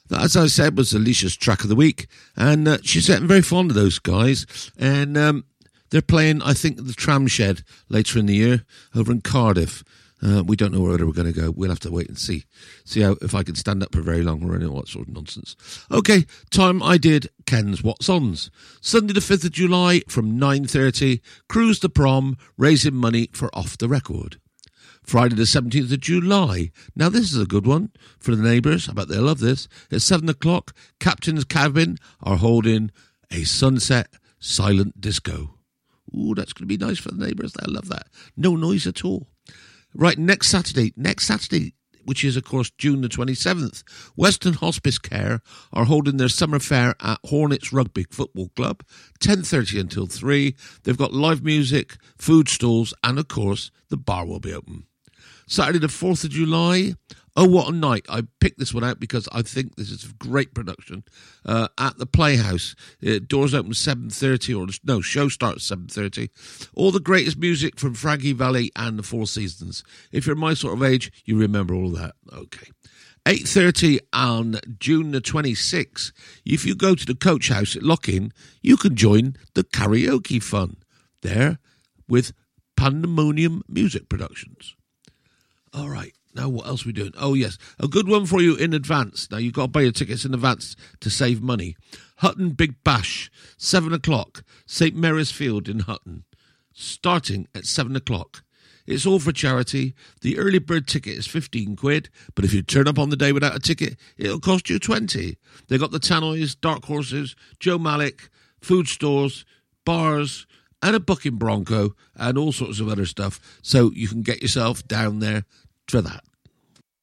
That, as I said, was Alicia's track of the week, and she's getting very fond of those guys, and they're playing, I think, at the Tram Shed later in the year over in Cardiff. We don't know where we're going to go. We'll have to wait and see how, if I can stand up for very long or any what sort of nonsense. Okay, time I did Ken's What's Ons. Sunday the 5th of July from 9:30, cruise to prom, raising money for Off the Record. Friday the 17th of July. Now this is a good one for the neighbours. I bet they'll love this. At 7 o'clock, Captain's Cabin are holding a sunset silent disco. Ooh, that's going to be nice for the neighbours. They'll love that. No noise at all. Right, next Saturday, which is, of course, June the 27th, Western Hospice Care are holding their summer fair at Hornets Rugby Football Club, 10:30 until 3. They've got live music, food stalls, and, of course, the bar will be open. Saturday the 4th of July, oh, what a night. I picked this one out because I think this is a great production. At the Playhouse, doors open 7:30, show starts 7:30. All the greatest music from Frankie Valli and the Four Seasons. If you're my sort of age, you remember all that. Okay. 8:30 on June the 26th. If you go to the Coach House at Lochin, you can join the karaoke fun there with Pandemonium Music Productions. All right, now what else are we doing? Oh, yes, a good one for you in advance. Now, you've got to buy your tickets in advance to save money. Hutton Big Bash, 7 o'clock, St. Mary's Field in Hutton, starting at 7 o'clock. It's all for charity. The early bird ticket is 15 quid, but if you turn up on the day without a ticket, it'll cost you 20. They've got the Tannoys, Dark Horses, Joe Malik, food stores, bars, and a bucking bronco, and all sorts of other stuff, so you can get yourself down there for that.